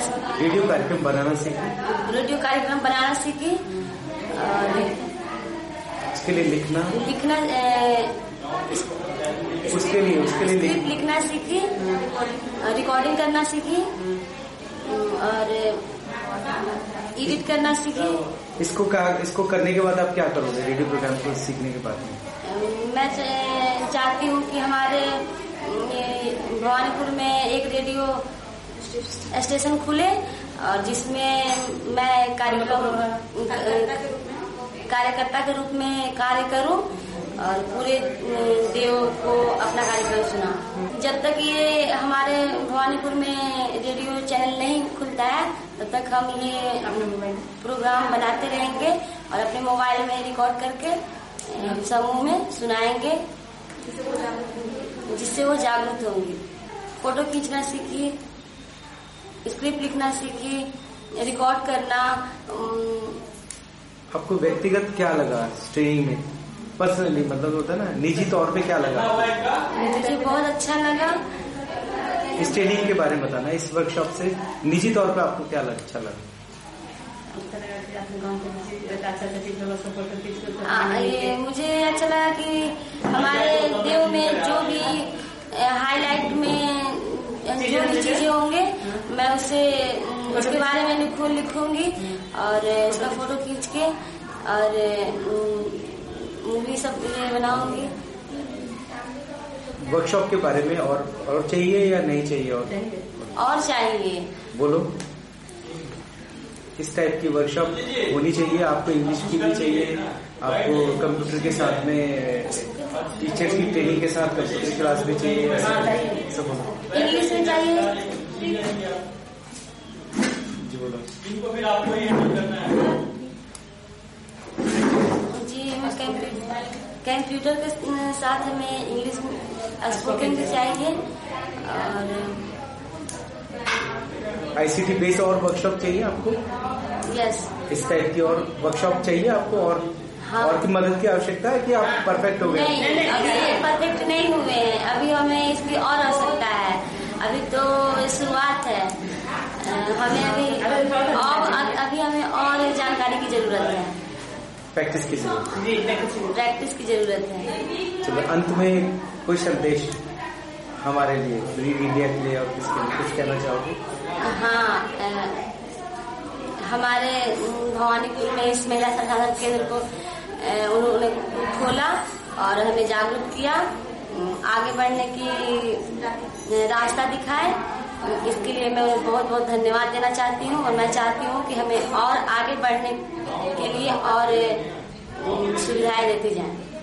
Radio कार्यक्रम बनाना सीखी। Radio कार्यक्रम बनाना सीखी और उसके लिए लिखना उसके लिए स्क्रिप्ट लिखना सीखी, रिकॉर्डिंग करना सीखी और एडिट करना सीखी। इसको करने के बाद आप क्या करोगे? रेडियो प्रोग्राम को सीखने के बाद मैं चाहती हूँ कि हमारे भवानीपुर में एक रेडियो स्टेशन खुले और जिसमें मैं कार्यकर्ता के रूप में कार्य करूं और पूरे देव को अपना कार्यक्रम सुना। जब तक ये हमारे भवानीपुर में रेडियो चैनल नहीं खुलता है तब तक हम ये प्रोग्राम बनाते रहेंगे और अपने मोबाइल में रिकॉर्ड करके समूह में सुनाएंगे जिससे वो जागरूक होंगी। फोटो खींचना सीखी, स्क्रिप्ट लिखना सीखी, रिकॉर्ड करना। आपको व्यक्तिगत क्या लगा ट्रेनिंग में? पर्सनली मतलब होता है ना, निजी तौर पे क्या लगा? मुझे बहुत अच्छा लगा। इस ट्रेनिंग के बारे में बताना, इस वर्कशॉप से निजी तौर पे आपको क्या अच्छा लगा? ये मुझे अच्छा लगा कि हमारे देव में जो भी हाईलाइट में जो भी चीजें होंगे मैं उसके बारे में लिखूंगी और उसका फोटो खींच के और मूवी सब ये बनाऊंगी। वर्कशॉप के बारे में और चाहिए या नहीं चाहिए? और चाहिए। बोलो। किस टाइप की वर्कशॉप होनी चाहिए? आपको इंग्लिश की भी चाहिए, आपको कंप्यूटर के साथ में टीचर्स की ट्रेनिंग के साथ कंप्यूटर क्लास भी चाहिए, सब इंग्लिश में चाहिए। जी बोलो। इनको फिर आपको ये करना है जी। कंप्यूटर के साथ हमें इंग्लिश स्पोकन भी चाहिए और आईसीटी बेस्ड और वर्कशॉप चाहिए आपको? यस। इस टाइप की और वर्कशॉप चाहिए आपको? और की मदद की आवश्यकता है कि आप परफेक्ट हो गए? नहीं, अभी परफेक्ट नहीं हुए हैं। अभी हमें इसकी और आवश्यकता है। अभी तो शुरुआत है। हमें अभी हमें और जानकारी की जरूरत है। प्रैक्टिस की जरूरत है। चलो, अंत में कोई संदेश हमारे लिए, ग्रीन इंडिया के लिए और किसके लिए कुछ कहना चाहोगे? हाँ, हमारे भवानीपुर में इस महिला संसाधन केंद्र को उन्होंने खोला और हमें जागरूक किया, आगे बढ़ने की रास्ता दिखाए। इसके लिए मैं बहुत बहुत धन्यवाद देना चाहती हूँ और मैं चाहती हूँ कि हमें और आगे बढ़ने के लिए और सुविधाएं देती जाएं।